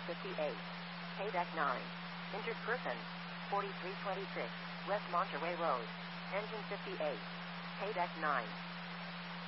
58. Paydeck 9. Injured person. 4326. West Monterey Road. Engine 58. Paydeck 9.